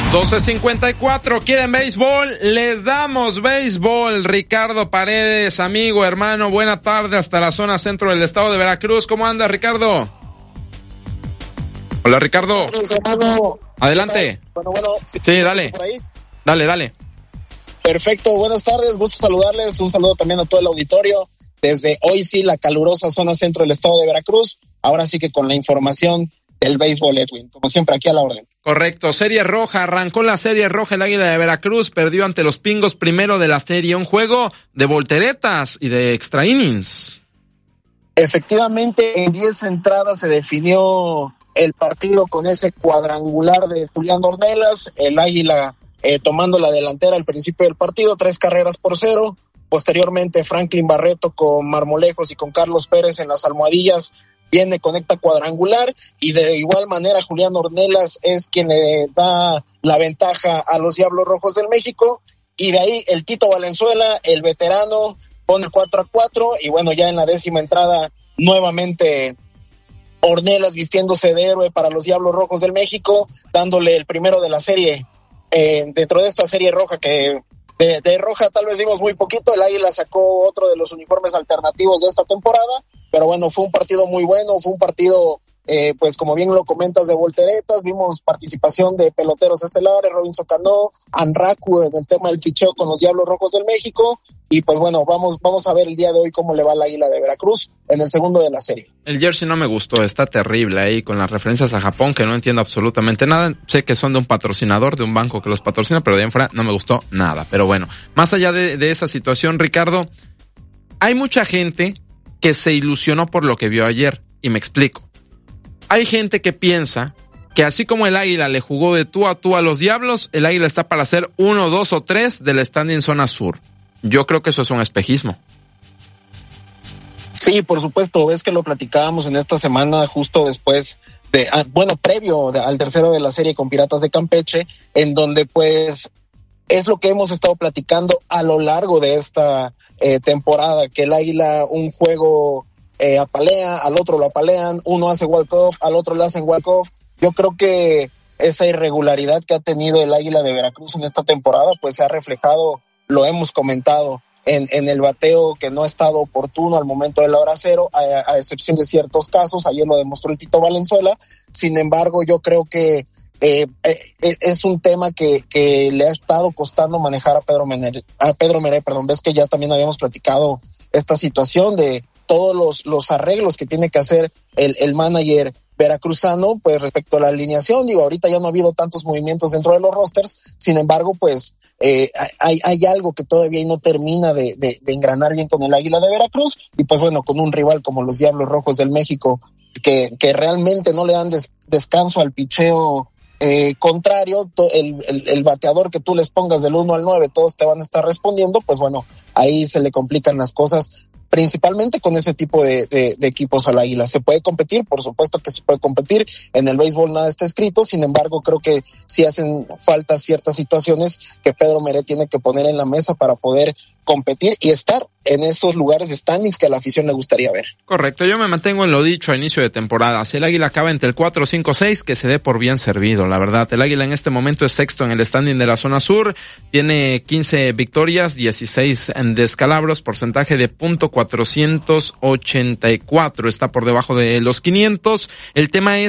12:54, ¿quieren béisbol? Les damos béisbol. Ricardo Paredes, amigo, hermano, buena tarde hasta la zona centro del estado de Veracruz. ¿Cómo anda, Ricardo? Hola, Ricardo. Adelante. Bueno, sí, dale. Dale. Perfecto, buenas tardes, gusto saludarles. Un saludo también a todo el auditorio. Desde hoy sí, la calurosa zona centro del estado de Veracruz. Ahora sí que con la información del béisbol, Edwin, como siempre aquí a la orden. Correcto, serie roja, arrancó la serie roja, el Águila de Veracruz perdió ante los Pingos primero de la serie, un juego de volteretas y de extra innings. Efectivamente, en 10 entradas se definió el partido con ese cuadrangular de Julián Ornelas, el Águila tomando la delantera al principio del partido, 3-0, posteriormente Franklin Barreto con Marmolejos y con Carlos Pérez en las almohadillas, viene, conecta cuadrangular, y de igual manera Julián Ornelas es quien le da la ventaja a los Diablos Rojos del México, y de ahí el Tito Valenzuela, el veterano, pone 4-4, y bueno, ya en la 10ª entrada, nuevamente Ornelas vistiéndose de héroe para los Diablos Rojos del México, dándole el primero de la serie, dentro de esta serie roja que de roja tal vez vimos muy poquito. El Águila sacó otro de los uniformes alternativos de esta temporada, pero bueno, fue un partido muy bueno, fue un partido, pues como bien lo comentas, de volteretas. Vimos participación de peloteros estelares, Robinson Cano, Anraku en el tema del picheo con los Diablos Rojos del México, y pues bueno, vamos a ver el día de hoy cómo le va al Águila de Veracruz en el segundo de la serie. El jersey no me gustó, está terrible ahí con las referencias a Japón, que no entiendo absolutamente nada. Sé que son de un patrocinador, de un banco que los patrocina, pero de ahí en fuera no me gustó nada. Pero bueno, más allá de esa situación, Ricardo, hay mucha gente que se ilusionó por lo que vio ayer, y me explico. Hay gente que piensa que así como el Águila le jugó de tú a tú a los Diablos, el Águila está para hacer 1, 2 o 3 del standing zona sur. Yo creo que eso es un espejismo. Sí, por supuesto, ves que lo platicábamos en esta semana justo después de, previo al tercero de la serie con Piratas de Campeche, en donde pues es lo que hemos estado platicando a lo largo de esta temporada, que el Águila un juego apalea, al otro lo apalean, uno hace walk-off, al otro le hacen walk-off. Yo creo que esa irregularidad que ha tenido el Águila de Veracruz en esta temporada pues se ha reflejado, lo hemos comentado, en el bateo que no ha estado oportuno al momento de la hora cero, a excepción de ciertos casos. Ayer lo demostró el Tito Valenzuela. Sin embargo, yo creo que es un tema que le ha estado costando manejar a Pedro Meré. Ves que ya también habíamos platicado esta situación de todos los arreglos que tiene que hacer el manager veracruzano, pues respecto a la alineación. Digo, ahorita ya no ha habido tantos movimientos dentro de los rosters, sin embargo, pues hay algo que todavía no termina de engranar bien con el Águila de Veracruz, y pues bueno, con un rival como los Diablos Rojos del México, que realmente no le dan descanso al picheo contrario, el bateador que tú les pongas del 1 al 9, todos te van a estar respondiendo, pues bueno, ahí se le complican las cosas, principalmente con ese tipo de equipos al Águila. ¿Se puede competir? Por supuesto que se puede competir. En el béisbol nada está escrito, sin embargo, creo que sí hacen falta ciertas situaciones que Pedro Meré tiene que poner en la mesa para poder competir y estar en esos lugares de standings que a la afición le gustaría ver. Correcto, yo me mantengo en lo dicho a inicio de temporada. Si el Águila acaba entre el 4, 5, 6, que se dé por bien servido, la verdad. El Águila en este momento es sexto en el standing de la zona sur, tiene 15 victorias, 16 en descalabros, porcentaje de .484, está por debajo de los 500. El tema es